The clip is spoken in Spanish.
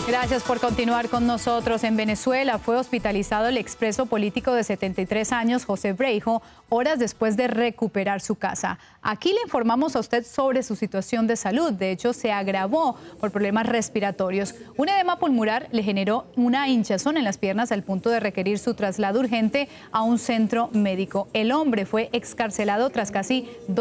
Gracias por continuar con nosotros. En Venezuela fue hospitalizado el expreso político de 73 años, José Breijo, horas después de recuperar su casa. Aquí le informamos a usted sobre su situación de salud. De hecho, se agravó por problemas respiratorios. Un edema pulmonar le generó una hinchazón en las piernas al punto de requerir su traslado urgente a un centro médico. El hombre fue excarcelado tras casi 2